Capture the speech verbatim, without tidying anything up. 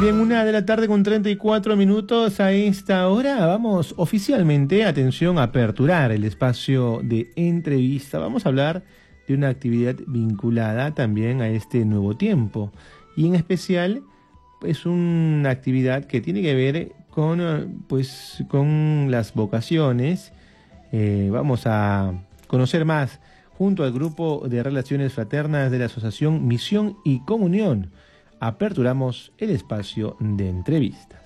Bien, una de la tarde con treinta y cuatro minutos. A esta hora vamos oficialmente, atención, a aperturar el espacio de entrevista. Vamos a hablar de una actividad vinculada también a este nuevo tiempo. Y en especial es una actividad que tiene que ver con, pues, con las vocaciones. Eh, vamos a conocer más junto al grupo de Relaciones Fraternas de la Asociación Misión y Comunión. Aperturamos el espacio de entrevista.